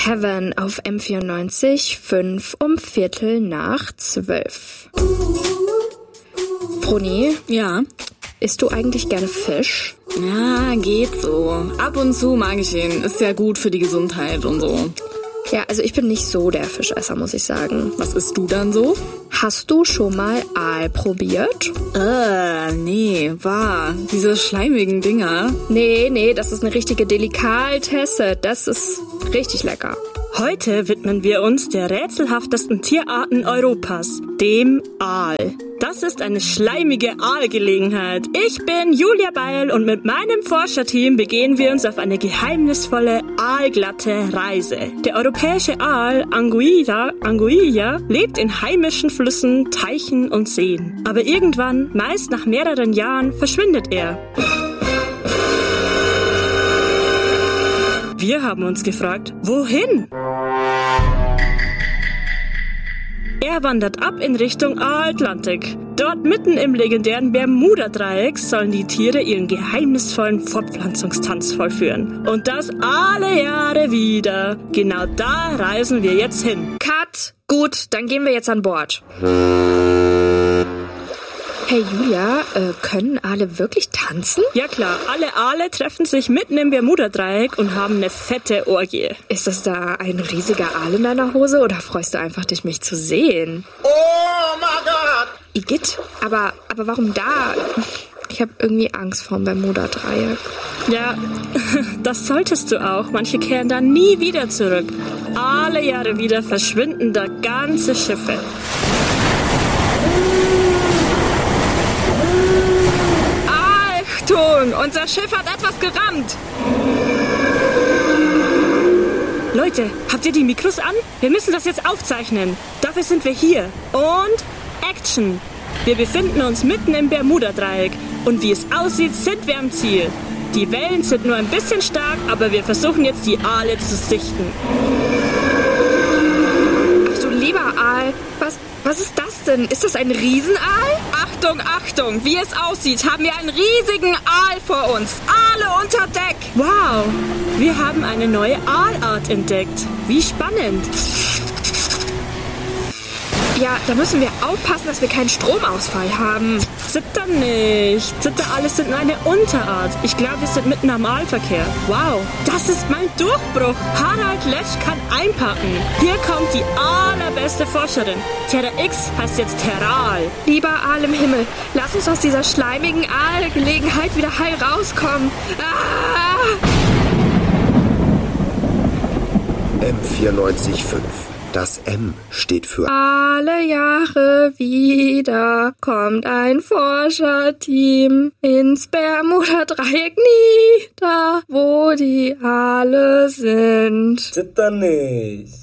Heaven auf M94, 5 um 11:15. Froni? Ja? Isst du eigentlich gerne Fisch? Ja, geht so. Ab und zu mag ich ihn. Ist ja gut für die Gesundheit und so. Ja, also ich bin nicht so der Fischesser, muss ich sagen. Was isst du dann so? Hast du schon mal Aal probiert? Nee, diese schleimigen Dinger. Nee, das ist eine richtige Delikatesse. Das ist richtig lecker. Heute widmen wir uns der rätselhaftesten Tierarten Europas, dem Aal. Das ist eine schleimige Aalgelegenheit. Ich bin Julia Beil und mit meinem Forscherteam begeben wir uns auf eine geheimnisvolle aalglatte Reise. Der europäische Aal, Anguilla, lebt in heimischen Flüssen, Teichen und Seen. Aber irgendwann, meist nach mehreren Jahren, verschwindet er. Wir haben uns gefragt, wohin? Er wandert ab in Richtung Atlantik. Dort mitten im legendären Bermuda-Dreieck sollen die Tiere ihren geheimnisvollen Fortpflanzungstanz vollführen. Und das alle Jahre wieder. Genau da reisen wir jetzt hin. Cut! Gut, dann gehen wir jetzt an Bord. Hey Julia, können Aale wirklich tanzen? Ja klar, alle Aale treffen sich mitten im Bermuda-Dreieck und haben eine fette Orgie. Ist das da ein riesiger Aal in deiner Hose oder freust du einfach dich, mich zu sehen? Oh mein Gott! Igitt, aber warum da? Ich habe irgendwie Angst vorm Bermuda-Dreieck. Ja, das solltest du auch. Manche kehren da nie wieder zurück. Alle Jahre wieder verschwinden da ganze Schiffe. Achtung, unser Schiff hat etwas gerammt. Leute, habt ihr die Mikros an? Wir müssen das jetzt aufzeichnen. Dafür sind wir hier. Und Action! Wir befinden uns mitten im Bermuda-Dreieck. Und wie es aussieht, sind wir am Ziel. Die Wellen sind nur ein bisschen stark, aber wir versuchen jetzt, die Aale zu sichten. Ach du lieber Aal, was ist das denn? Ist das ein Riesenaal? Achtung, wie es aussieht, haben wir einen riesigen Aal vor uns. Aale unter Deck. Wow, wir haben eine neue Aalart entdeckt. Wie spannend. Ja, da müssen wir aufpassen, dass wir keinen Stromausfall haben. Zitter nicht. Zitteraale sind nur eine Unterart. Ich glaube, wir sind mitten am Aalverkehr. Wow, das ist mein Durchbruch. Harald Lesch kann einpacken. Hier kommt die allerbeste Forscherin. Terra X heißt jetzt Terral. Lieber Aal im Himmel, lass uns aus dieser schleimigen Aalgelegenheit wieder heil rauskommen. M94.5. Das M steht für Alle Jahre wieder kommt ein Forscherteam ins Bermuda-Dreieck nieder, wo die Aale sind. Zitter nicht.